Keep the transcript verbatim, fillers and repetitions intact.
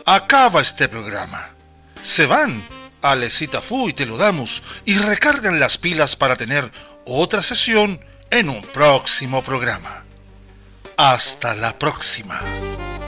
acaba este programa. Se van a Lecitafu y Te lo damos y recargan las pilas para tener otra sesión en un próximo programa. Hasta la próxima.